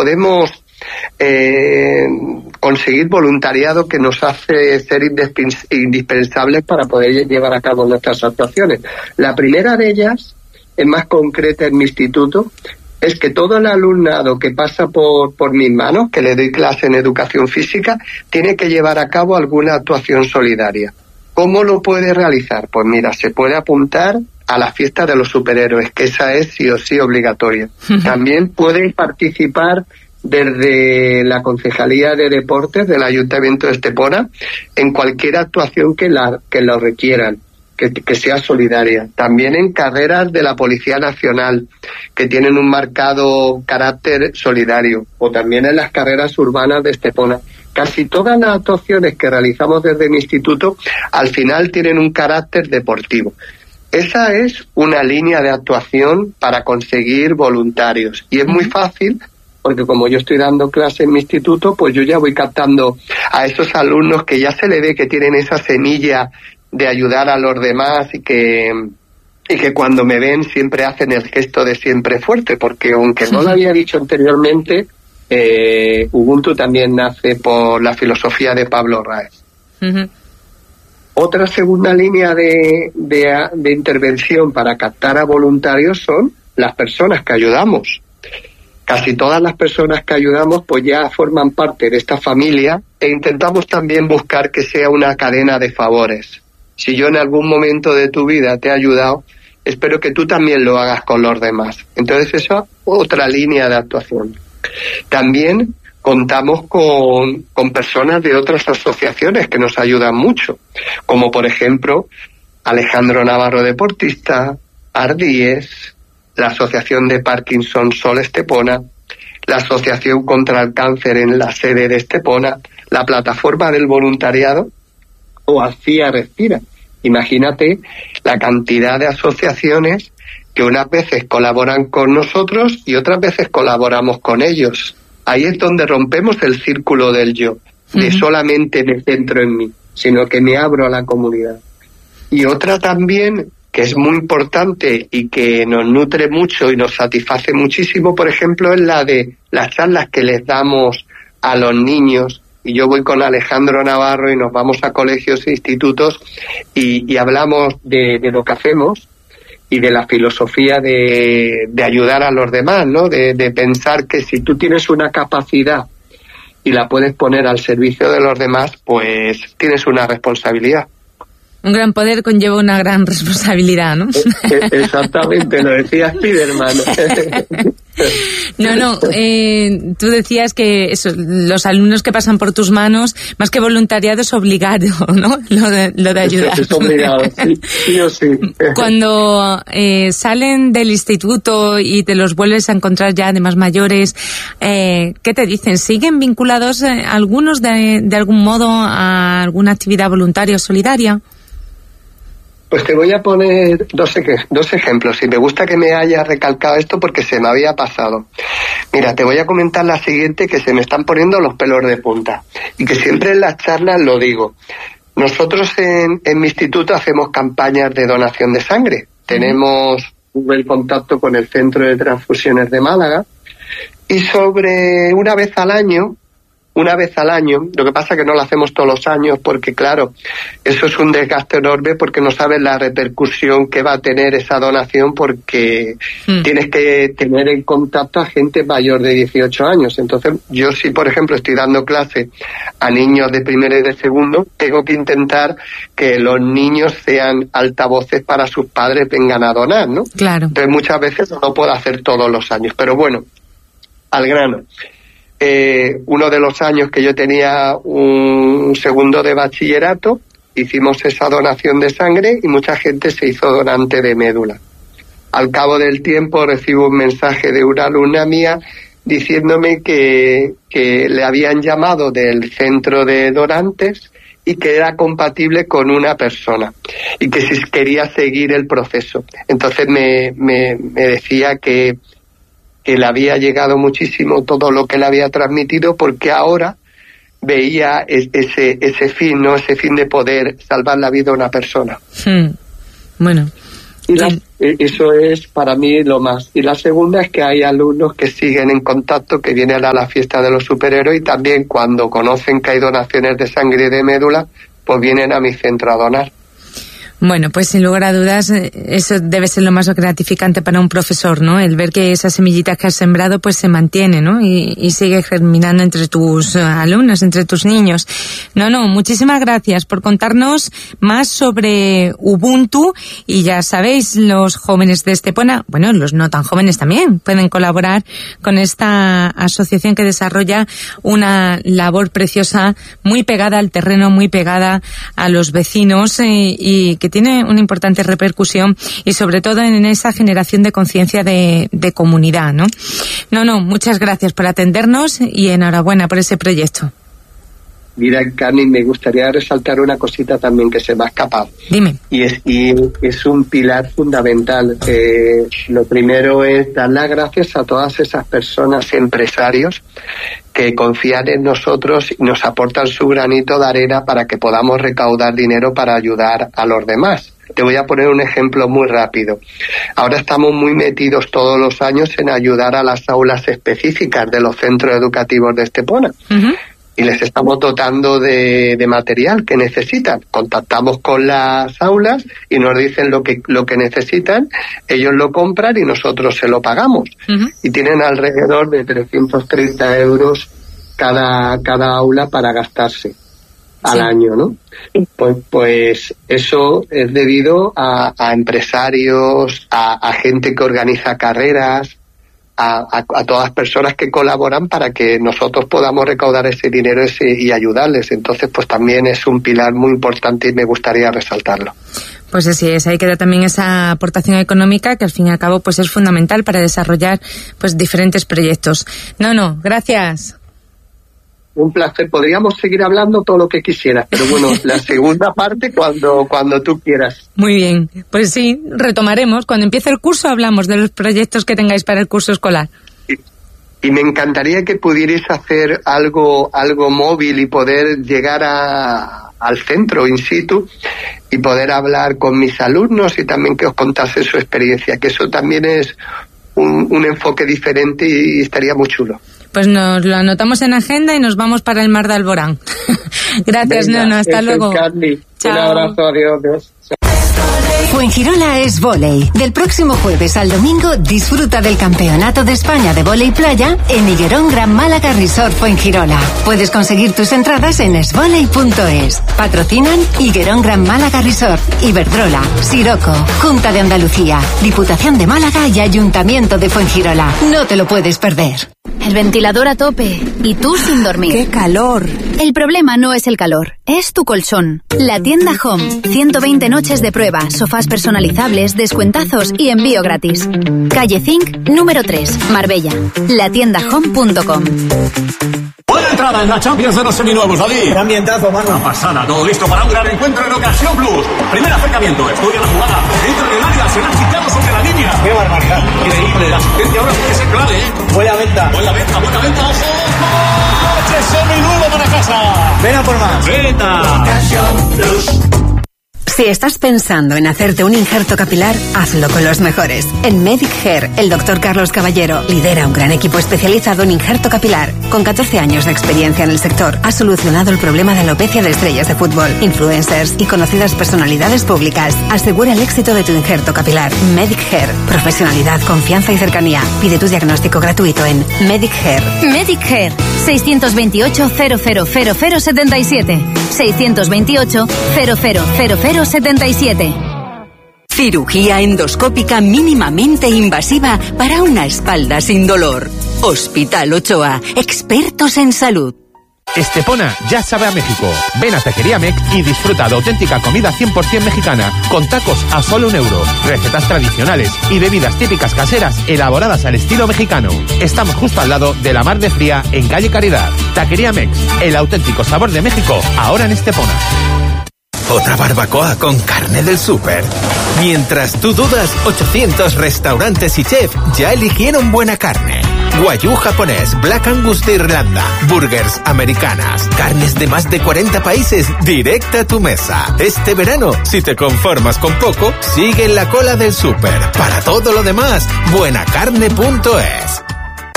podemos conseguir voluntariado que nos hace ser indispensables para poder llevar a cabo nuestras actuaciones. La primera de ellas, es más concreta en mi instituto, es que todo el alumnado que pasa por mis manos, que le doy clase en educación física, tiene que llevar a cabo alguna actuación solidaria. ¿Cómo lo puede realizar? Pues mira, se puede apuntar a la fiesta de los superhéroes, que esa es sí o sí obligatoria. También puede participar desde la Concejalía de Deportes del Ayuntamiento de Estepona en cualquier actuación que lo requieran, que sea solidaria. También en carreras de la Policía Nacional, que tienen un marcado carácter solidario, o también en las carreras urbanas de Estepona. Casi todas las actuaciones que realizamos desde mi instituto al final tienen un carácter deportivo. Esa es una línea de actuación para conseguir voluntarios, y es muy fácil porque como yo estoy dando clase en mi instituto, pues yo ya voy captando a esos alumnos que ya se le ve que tienen esa semilla de ayudar a los demás y que cuando me ven siempre hacen el gesto de siempre fuerte, porque aunque no lo había dicho anteriormente, Ubuntu también nace por la filosofía de Pablo Raez. Otra segunda línea de intervención para captar a voluntarios son las personas que ayudamos. Casi todas las personas que ayudamos pues ya forman parte de esta familia, e intentamos también buscar que sea una cadena de favores. Si yo en algún momento de tu vida te he ayudado, espero que tú también lo hagas con los demás. Entonces esa es otra línea de actuación. También contamos con personas de otras asociaciones que nos ayudan mucho, como por ejemplo Alejandro Navarro Deportista, Ardíes, la Asociación de Parkinson Sol Estepona, la Asociación contra el Cáncer en la sede de Estepona, la Plataforma del Voluntariado o Hacía Respira. Imagínate la cantidad de asociaciones que unas veces colaboran con nosotros y otras veces colaboramos con ellos. Ahí es donde rompemos el círculo del yo, de solamente me centro en mí, sino que me abro a la comunidad. Y otra también, que es muy importante y que nos nutre mucho y nos satisface muchísimo, por ejemplo, es la de las charlas que les damos a los niños. Y yo voy con Alejandro Navarro y nos vamos a colegios e institutos y hablamos de lo que hacemos y de la filosofía de ayudar a los demás, ¿no? De pensar que si tú tienes una capacidad y la puedes poner al servicio de los demás, pues tienes una responsabilidad. Un gran poder conlleva una gran responsabilidad, ¿no? Exactamente, lo decía Spiderman. No, tú decías que eso, los alumnos que pasan por tus manos, más que voluntariado, es obligado, ¿no? Lo de ayudar. Es obligado, sí o sí. Cuando salen del instituto y te los vuelves a encontrar ya de más mayores, ¿qué te dicen? ¿Siguen vinculados algunos de algún modo a alguna actividad voluntaria o solidaria? Pues te voy a poner dos ejemplos, y me gusta que me hayas recalcado esto porque se me había pasado. Mira, te voy a comentar la siguiente, que se me están poniendo los pelos de punta y que siempre en las charlas lo digo. Nosotros en mi instituto hacemos campañas de donación de sangre. Tenemos un buen contacto con el Centro de Transfusiones de Málaga y sobre una vez al año, lo que pasa que no lo hacemos todos los años porque, claro, eso es un desgaste enorme porque no sabes la repercusión que va a tener esa donación porque tienes que tener en contacto a gente mayor de 18 años. Entonces, yo si, por ejemplo, estoy dando clase a niños de primero y de segundo, tengo que intentar que los niños sean altavoces para sus padres vengan a donar, ¿no? Claro. Entonces, muchas veces no lo puedo hacer todos los años. Pero bueno, al grano. Uno de los años que yo tenía un segundo de bachillerato, hicimos esa donación de sangre y mucha gente se hizo donante de médula. Al cabo del tiempo recibo un mensaje de una alumna mía diciéndome que le habían llamado del centro de donantes y que era compatible con una persona y que si quería seguir el proceso. Entonces me decía que le había llegado muchísimo todo lo que le había transmitido porque ahora veía ese fin, ¿no? Ese fin de poder salvar la vida a una persona. Bueno. Y Eso es para mí lo más. Y la segunda es que hay alumnos que siguen en contacto, que vienen a la fiesta de los superhéroes y también cuando conocen que hay donaciones de sangre y de médula, pues vienen a mi centro a donar. Bueno, pues sin lugar a dudas, eso debe ser lo más gratificante para un profesor, ¿no? El ver que esa semillita que has sembrado pues se mantiene, ¿no? Y sigue germinando entre tus alumnos, entre tus niños. No, muchísimas gracias por contarnos más sobre Ubuntu, y ya sabéis, los jóvenes de Estepona, bueno, los no tan jóvenes también, pueden colaborar con esta asociación que desarrolla una labor preciosa, muy pegada al terreno, muy pegada a los vecinos, y que tiene una importante repercusión, y sobre todo en esa generación de conciencia de comunidad, ¿no? Muchas gracias por atendernos y enhorabuena por ese proyecto. Mira, Carmen, me gustaría resaltar una cosita también que se me ha escapado. Dime. Y es un pilar fundamental. Lo primero es dar las gracias a todas esas personas, empresarios, que confían en nosotros y nos aportan su granito de arena para que podamos recaudar dinero para ayudar a los demás. Te voy a poner un ejemplo muy rápido. Ahora estamos muy metidos todos los años en ayudar a las aulas específicas de los centros educativos de Estepona. Uh-huh. Y les estamos dotando de material que necesitan. Contactamos con las aulas y nos dicen lo que necesitan, ellos lo compran y pues se lo pagamos. Uh-huh. Y tienen alrededor de 330 euros cada aula para gastarse al año, ¿no? Pues eso es debido a empresarios, a gente que organiza carreras, a todas las personas que colaboran para que nosotros podamos recaudar ese dinero y ayudarles. Entonces, pues también es un pilar muy importante y me gustaría resaltarlo. Pues así es, ahí queda también esa aportación económica que al fin y al cabo pues es fundamental para desarrollar pues diferentes proyectos. Gracias. Un placer. Podríamos seguir hablando todo lo que quisieras, pero bueno, la segunda parte cuando tú quieras. Muy bien. Pues sí, retomaremos. Cuando empiece el curso hablamos de los proyectos que tengáis para el curso escolar. Y me encantaría que pudierais hacer algo móvil y poder llegar al centro in situ y poder hablar con mis alumnos y también que os contase su experiencia, que eso también es un enfoque diferente y estaría muy chulo. Pues nos lo anotamos en agenda y nos vamos para el Mar de Alborán. Gracias, Nono. Hasta luego. Chao. Un abrazo. Adiós. Fuengirola es vóley. Del próximo jueves al domingo disfruta del Campeonato de España de Vóley Playa en Higuerón Gran Málaga Resort Fuengirola. Puedes conseguir tus entradas en esvoley.es. Patrocinan Higuerón Gran Málaga Resort, Iberdrola, Siroco, Junta de Andalucía, Diputación de Málaga y Ayuntamiento de Fuengirola. No te lo puedes perder. El ventilador a tope y tú sin dormir. ¡Qué calor! El problema no es el calor, es tu colchón. La tienda Home. 120 noches de prueba, sofás personalizables, descuentazos y envío gratis. Calle Zinc, número 3, Marbella. Latiendahome.com. Buena entrada en la Champions de los seminuevos, David. Qué ambientazo, mano. Una pasada, todo listo para un gran encuentro en Ocasión Plus. Primer acercamiento, estudia la jugada. Entra en el área, se la han quitado sobre la línea. ¡Qué barbaridad! Increíble, la asistencia ahora tiene que ser clave, ¿eh? Buena venta. Buena venta, ojo. ¡Coche seminuevo para casa! Ven a por más. ¡Venta! Ocasión Plus. Si estás pensando en hacerte un injerto capilar, hazlo con los mejores. En Medic Hair, el Dr. Carlos Caballero lidera un gran equipo especializado en injerto capilar. Con 14 años de experiencia en el sector, ha solucionado el problema de alopecia de estrellas de fútbol, influencers y conocidas personalidades públicas. Asegura el éxito de tu injerto capilar. Medic Hair. Profesionalidad, confianza y cercanía. Pide tu diagnóstico gratuito en Medic Hair. Medic Hair. 628 000077. 628 000077. Cirugía endoscópica mínimamente invasiva para una espalda sin dolor. Hospital Ochoa, expertos en salud. Estepona ya sabe a México. Ven a Taquería Mex y disfruta de auténtica comida 100% mexicana, con tacos a solo €1, recetas tradicionales y bebidas típicas caseras elaboradas al estilo mexicano. Estamos justo al lado de la Mar de Fría, en calle Caridad. Taquería Mex, el auténtico sabor de México, ahora en Estepona. Otra barbacoa con carne del súper. Mientras tú dudas, 800 restaurantes y chef ya eligieron buena carne. Wagyu japonés, Black Angus de Irlanda, burgers americanas, carnes de más de 40 países, directa a tu mesa. Este verano, si te conformas con poco, sigue en la cola del súper. Para todo lo demás, buenacarne.es.